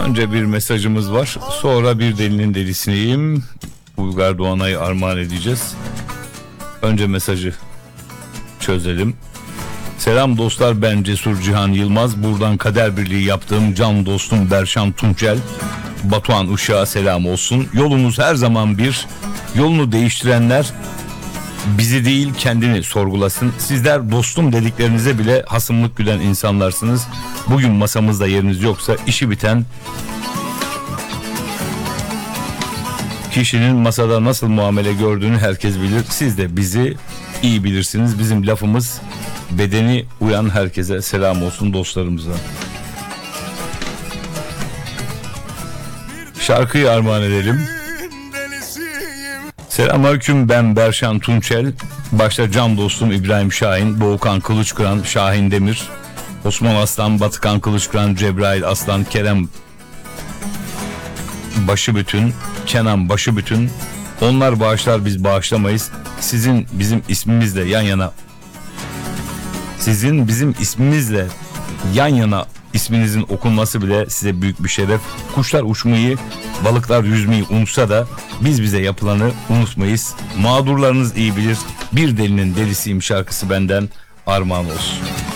Önce bir mesajımız var. Sonra bir delinin delisiyim. Uygar Doğanay'ı armağan edeceğiz. Önce mesajı çözelim. Selam dostlar, ben Cesur Cihan Yılmaz. Buradan kader birliği yaptığım can dostum Berşan Tunçel, Batuhan Uşak'a selam olsun. Yolunuz her zaman bir. Yolunu değiştirenler bizi değil kendini sorgulasın. Sizler dostum dediklerinize bile hasımlık güden insanlarsınız. Bugün masamızda yeriniz yoksa işi biten kişinin masada nasıl muamele gördüğünü herkes bilir. Siz de bizi iyi bilirsiniz. Bizim lafımız bedeni uyan herkese selam olsun, dostlarımıza. Şarkıyı armağan edelim. Selamünaleyküm, ben Berşan Tunçel. Başta can dostum İbrahim Şahin, Doğukan Kılıçkıran, Şahin Demir, Osman Aslan, Batıkan Kılıçkıran, Cebrail Aslan, Kerem Başıbütün, Kenan Başıbütün. Onlar bağışlar, biz bağışlamayız. Sizin bizim ismimizle yan yana, sizin bizim ismimizle yan yana isminizin okunması bile size büyük bir şeref. Kuşlar uçmayı, balıklar yüzmeyi unutsa da biz bize yapılanı unutmayız. Mağdurlarınız iyi bilir. Bir delinin delisiyim şarkısı benden armağan olsun.